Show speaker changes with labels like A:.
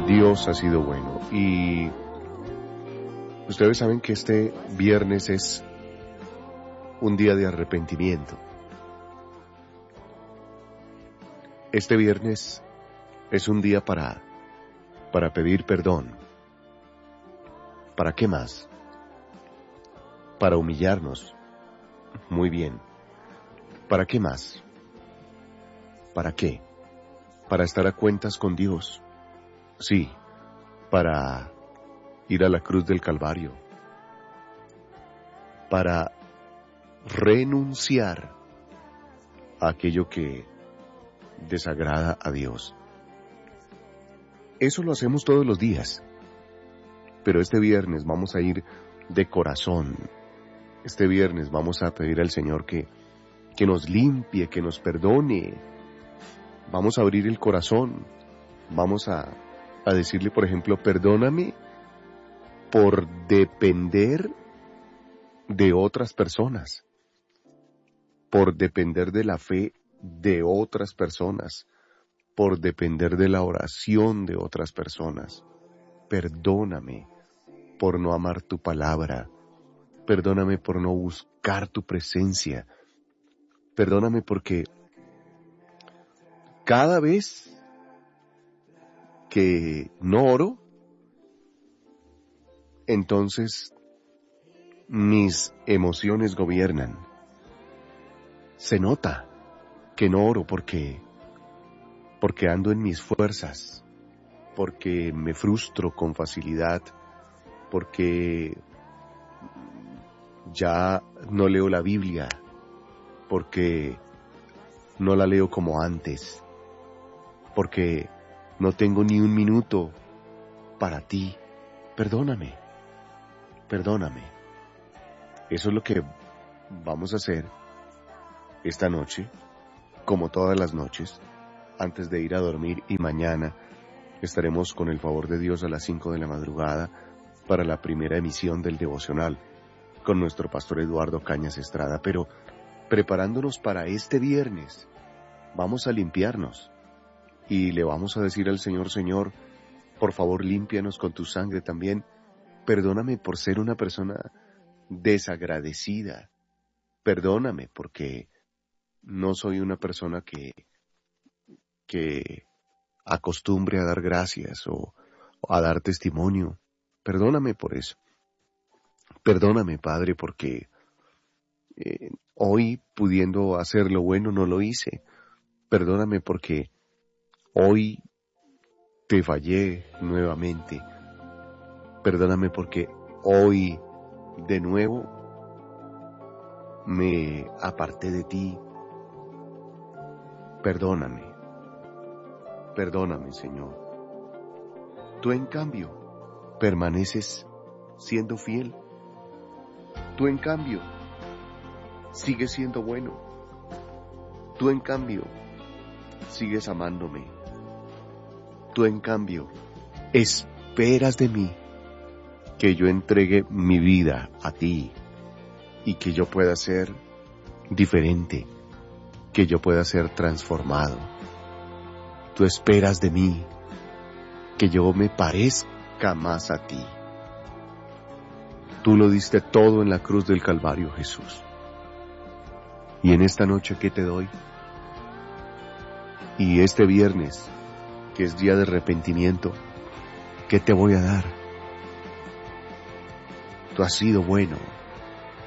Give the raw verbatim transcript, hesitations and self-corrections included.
A: Dios ha sido bueno. Y ustedes saben que este viernes es un día de arrepentimiento. Este viernes es un día para, para pedir perdón. ¿Para qué más? Para humillarnos. Muy bien. ¿Para qué más? ¿Para qué? Para estar a cuentas con Dios. Sí, para ir a la cruz del Calvario. Para renunciar a aquello que desagrada a Dios. Eso lo hacemos todos los días. Pero este viernes vamos a ir de corazón. Este viernes vamos a pedir al Señor que, que nos limpie, que nos perdone. Vamos a abrir el corazón. Vamos a, a decirle, por ejemplo, perdóname por depender de otras personas. Por depender de la fe de otras personas. Por depender de la oración de otras personas. Perdóname por no amar tu palabra. Perdóname por no buscar tu presencia. Perdóname porque cada vez que no oro, entonces mis emociones gobiernan. Se nota que no oro porque, porque ando en mis fuerzas, porque me frustro con facilidad, porque ya no leo la Biblia, porque no la leo como antes, porque no tengo ni un minuto para ti. Perdóname, perdóname. Eso es lo que vamos a hacer esta noche, como todas las noches, antes de ir a dormir, y mañana estaremos con el favor de Dios a las cinco de la madrugada para la primera emisión del devocional con nuestro pastor Eduardo Cañas Estrada. Pero preparándonos para este viernes, vamos a limpiarnos y le vamos a decir al Señor: Señor, por favor, límpianos con tu sangre también. Perdóname por ser una persona desagradecida. Perdóname porque no soy una persona que, que acostumbre a dar gracias o, o a dar testimonio. Perdóname por eso. Perdóname, Padre, porque eh, hoy, pudiendo hacer lo bueno, no lo hice. Perdóname porque hoy te fallé nuevamente. Perdóname porque hoy de nuevo me aparté de ti. Perdóname. Perdóname, Señor. Tú, en cambio, permaneces siendo fiel. Tú, en cambio, sigues siendo bueno. Tú, en cambio, sigues amándome. Tú, en cambio, esperas de mí que yo entregue mi vida a ti y que yo pueda ser diferente, que yo pueda ser transformado. Tú esperas de mí que yo me parezca más a ti. Tú lo diste todo en la cruz del Calvario, Jesús. Y en esta noche, ¿qué te doy? Y este viernes, que es día de arrepentimiento, ¿qué te voy a dar? Tú has sido bueno.